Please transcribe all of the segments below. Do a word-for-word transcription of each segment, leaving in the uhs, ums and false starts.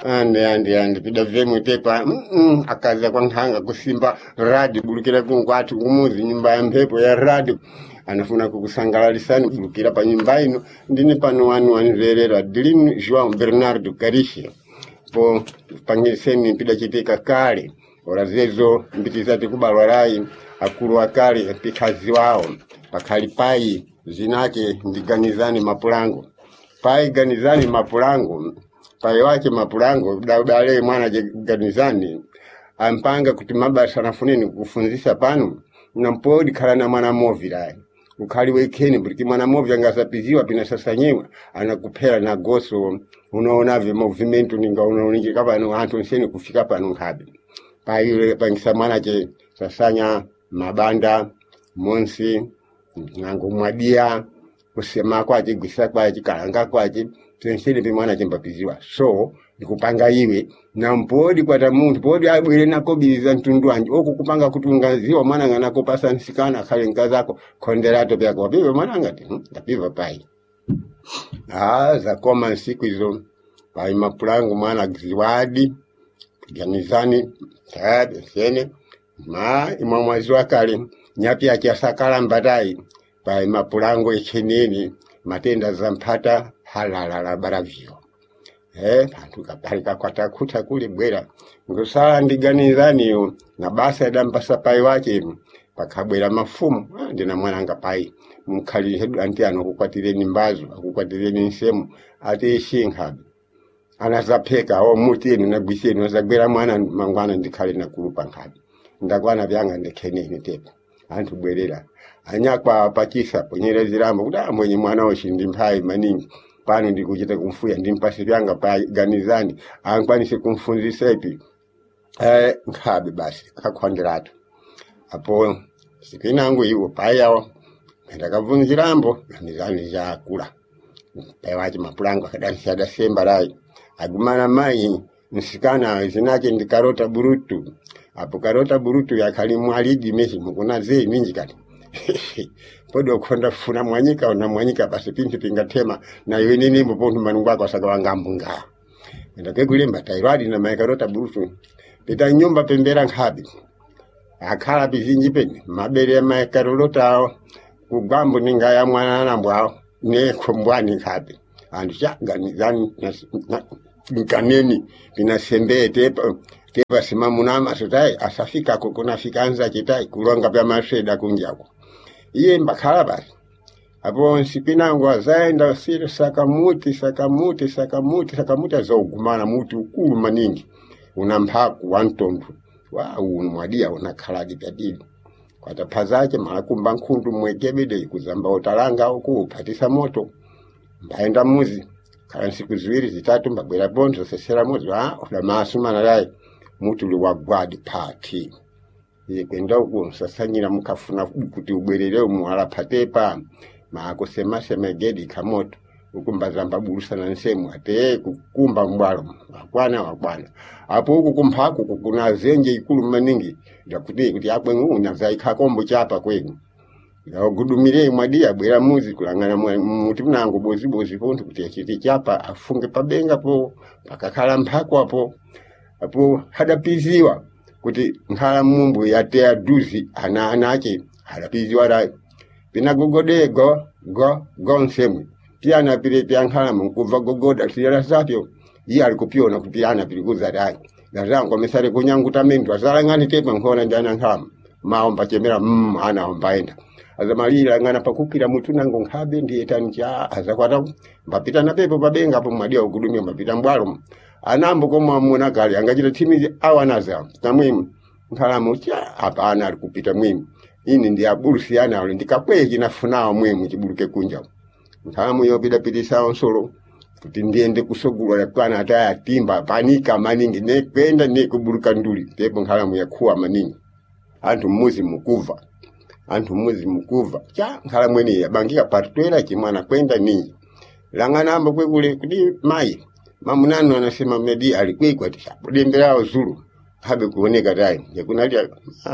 ande ande ande pida vemu tepa mm, mm, akaza kwa nhanga kusimba radio bulukira kunkwati kumuzi nyumba ya mpepo ya radio anafuna kukusangalalisani bulukira pa nyumba ino ndine pano wanu wanverera Dream João Bernardo Cariche po pangiseni pida chitika kale ora zezo mbiti zati kubalwa rai akulu wakale pikazi wao pakali pai zinake ndiganizani mapulango pai ganizani mapulango pai wake mapulango daudale mwana ganizani ampanga kuti mabasa nafuneni kufunzisa pano nampodi kala na mwana movi rai ukali wekeni buliki mwana movi angasapiziwa pina sasa nyewa anakupera na goso unaona vya movimento ninga unaoniki kapa anu hantu nseni kufika pano nkabi pai yule pangisa mwana je sasanya mabanda monsi nango mwadia kusema kwa jigisa kwa jikalanga kwa ji tensini bimwana chimbapiziwa so nikupanga iwe na mpodi kwa tamuntu podi abwire nakobiliza ntundu anje oku kupanga kutungaziwa mwana ngana kopasa nsikana kale nkazako konderato byako bibe mwana ngati ndapiva pai ah za koma siku hizo pai mapulango mwana giziwadi ganizani tabe sene ma imamwazi wakale nyapi akiasakala mbadai pai mapulango echenini matenda zampata halala baravyo eh bantu kaparika kwatakuta kule bwera ngosala ndiganizani yo na basa dampasa pai wake pakabwera mafumu ndina mwananga pai mukali hedu anti anokukwatire mbazo akukwatire nsemu ate shinga anazapeka o mutini na gwiseni wazagbera mwana mangwana ndikale na kulupa nkabi ndakwana byanga ndekenene tepa antu bwerera anyakwa pakisa ponyera zirambo kuda mwenye mwana oshindi mpai maningi pano ndikuchita kumfuya ndimpasi byanga pa ganizani ankwanise kumfunzisa ipi eh nkabi basi akakwandirato apo sikinangu iwo payawo ndakavunzirambo ganizani za kula payawachi mapulango akadansi da semba rai agumana mai nsikana zinake ndikarota burutu apo karota burutu yakali mwalidi mesi mukuna zee minji kati podo konda funa mwanyika ona mwanyika basi pinti pingatema na iwe nini mpontu manungwa kwa saka wangambunga ndake kulimba tairwadi na maikarota burutu pita nyumba pembera nkabi akala bizinji peni mabere ya maikarota kugambu ninga ya mwana na mbwao ne kumbwani nkabi andisha ganizani nkaneni pinasembe tepa tepa simamu nama sotai asafika kukuna fikanza kitai kulonga pya masheda kunjako iye mbakala basi apo nsipinangu azaenda siri sakamuti sakamuti sakamuti sakamuti azogumana muti ukulu maningi unampaku wantondu wa unmwadia unakaladi pyadili kwa tapazache malakumba nkundu mwekebede kuzamba utalanga uku upatisa moto mbaenda muzi kala siku ziwiri zitatu mbabwera bonzo sesera muzi wa ola masuma narai mutu li wagwadi party ye kwenda uko sasanyira mukafuna kuti ubwerere umuhala patepa maako sema semegedi kamoto ukumbaza mbaburusa na nsemu ate kukumba mbwalo wakwana wakwana apo uku kumpako kukuna zenje ikulu maningi ndakuti kuti akwe nguna zaika kombo chapa kwenu ya gudumire mwadia bwera muzi kulangana muti mnango bozi bozi pontu kuti achiti chapa afunge pabenga po pakakhala mpako apo apo hadapiziwa kuti nkhala mumbu yatea duzi ana anake hadapiziwa rai pina gogode go go go nsemu piana pile piankhala mkuva gogoda tiyala sapyo iye alikupiona kupiana pili kuza rai ngazango mesare kunyanguta mendu azala ngani tepa nkona njana nkhala maomba chemera mm ana ombaenda azamalira ngana pakukira mutu nango nkhabe ndiye tancha azakwata mbapita na pepo pabenga apo mwadia ukudumia mbapita mbwalo anambo koma muna kali angachita timizi awanaza namwimu nkhala mucha hapana alikupita mwimu ini ndi aburusiana ole ndikapweji nafunawo mwimu chibuluke kunja nkhala muyo pida pitisa onsolo kuti ndiende kusogulwa yakwana ataya timba panika maningi ne kwenda ne kubuluka nduli tepo nkhala muya kuwa maningi antu muzi mukuva antu muzi mukuva cha nkhala mweni yabangika patwela chimwana kwenda ni langana ambo kwekule kuti mai mamunano anasema medi alikwekwa tisha dembera uzulu habe kuoneka dai yakunalia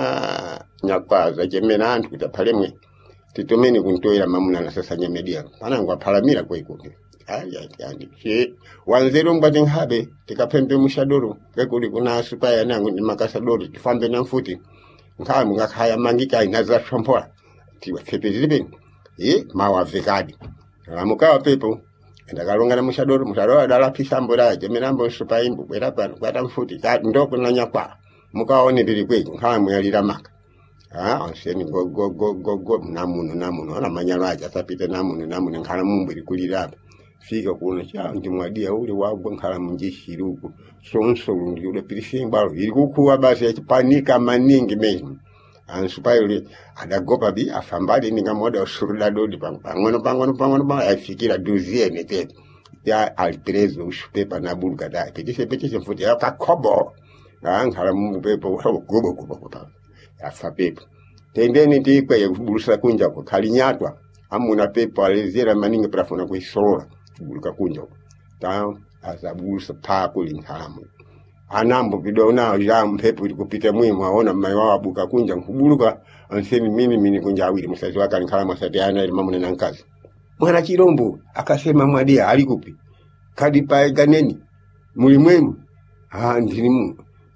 ah nyakwaza chemena antu kutapalemwe titomeni kuntoira mamunana sasa nyamedia panangwa palamira kweko aya yani she wanzero mbati ngabe tikapembe mushadoro kekuli kuna supaya nangu ni makasadoro tifambe na mfuti ngamu ngakhaya mangika inaza shompola tiwa tepezibeni eh mawa vekadi lamuka pepo ndakalonga na mushadoro mushadoro adala pisambura jemerambo supayimbo kwera pano kwata mfuti kati ndoko na nyakwa mukaone bili kweko ngamu yalira maka ah anseni go go go go go namuno namuno ana manyalo aja tapite namuno namuno ngala mumbiri kulira fika kuona cha ndimwadia ule wagwa nkala munjishiruko sonso ndi ule pilisimbalo ili kukuwa basi yachipanika maningi mesmo ansupaile adagopa bi afambali ninga moda usurda dodi pangono pangono pangono pa afikira duziene tete ya alprezo ushupepa na bulga da petise petise mfuti ya kakobo ngala mungu pepo gobo gobo gobo afa pepo tendeni tikwe kubulusa kunja ko kalinyatwa amuna pepo alezera maningi prafuna kuisorola kubuluka kunja ta azabulusa pa kulinhamu anambo bidona ja mpepo ilikupita mwimu aona maiwa abuka kunja kubuluka ansemi mimi mimi kunja awili musazi waka nkala masatiana ili mamuna nankazi mwana Chirombo akasema mwadia alikupi kadi pae ganeni mulimwemu ah ndilimu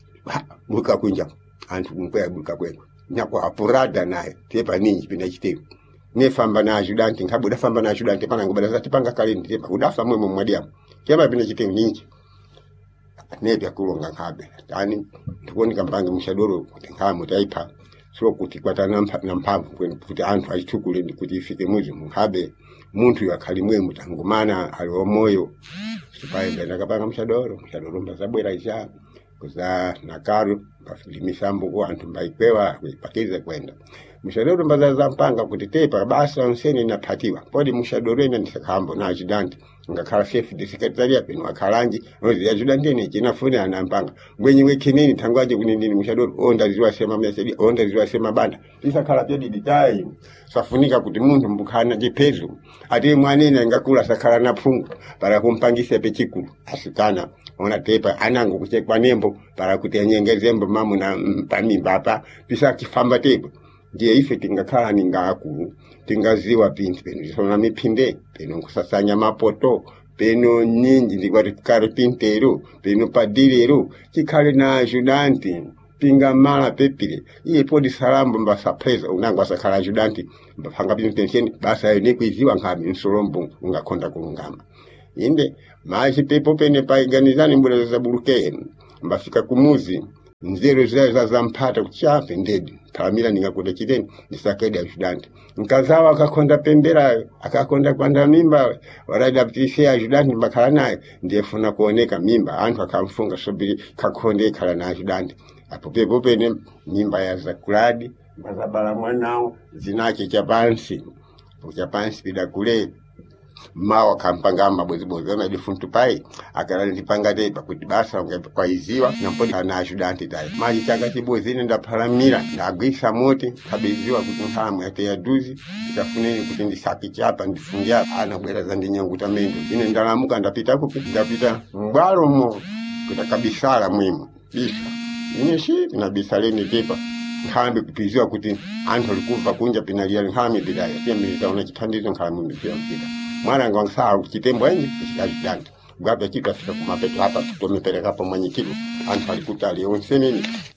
buka kunja antu kumpea buka kwenu nyakwa apurada naye tepa ninyi pina chiteu nefamba na ajudanti ngabu dafamba na ajudanti pana ngobalaza tipanga kalini tepa udafa mwemo mwadia kema pina chiteu ninyi nebya kulonga ngabe tani ndikoni kambange mushadoro kuti ngamu taipa so kuti kwata na mpamvu kwenu kuti antu achitukule ndikuti ifike muzi muhabe muntu yakalimwe mutangumana aliwo moyo sipaenda nakapanga mushadoro mushadoro mbazabwera isha kuza nakaru bafilimisambo kwa antu mbaikwewa kuipakiza kwenda mushadoro mbazaza mpanga kuti tepa basi onseni napatiwa podi mushadoro ina nisakambo na ajudanti ngakhala chef de secretary apeno akalanji ozi ajudanti ni chinafuna anampanga gwenyi wekeneni tangwaje kunini mushadoro onda ziwa sema message onda ziwa sema banda isakhala pedi dai safunika kuti muntu mbukana jipezo ati mwanene ngakula sakhala na phungu para kumpangisa pechikulu asikana ona tepa anango kuchekwa nembo para kuti anyengezembo mamu na pamimba apa pisa kifamba tepo ndiye ife tingakhala ningaku tingaziwa pinti peno sona mipinde peno kusasanya mapoto peno nyinji ndikwati kare pintero peno padirero chikhale na ajudanti pinga mala pepile iye podi salambo mbasa presa unango asakhala ajudanti mbafanga pinti tensioni basa yone kuiziwa ngabi nsolombo ungakonda kulungama inde maji pepo pene paiganizani mbula za buluke mbafika kumuzi nzero za zampata kuchape ndedi kamila ningakonda chiteni nisakedi ajudanti nkazawa akakonda pembera akakonda kwanda mimba warada ptisia ajudanti mbakala naye ndiyefuna kuoneka mimba antu akamfunga sobili kakonde kala na ajudanti apo pepo pene mimba ya zakuladi mbazabala mwanao zinache chapansi chapansi pida kule mawa kampanga mabwezi bozi wana difuntu pai akala ndipanga deba kuti basa kwa iziwa na mpodi na ajudanti dai maji changa chibozi nenda paramira ndagwisa moti kabeziwa kuti nkamu yate ya duzi tikafuneni kuti ndisaki chapa ndifungia ana bwera za ndinyanguta mendo ine ndalamuka ndapita kupi ndapita mbalo mo kutakabisala mwimu bisa ine shi na bisaleni tepa nkambi kupiziwa kuti antu alikufa kunja pinalia nkami bidaya pia militaona chitandizo nkami mbipia mpita mwana ngwa saa kitembo enye ajudanti gwape kitu afika kumapeto hapa tutomepeleka hapo mwenye kilu antu alikuta alionse nini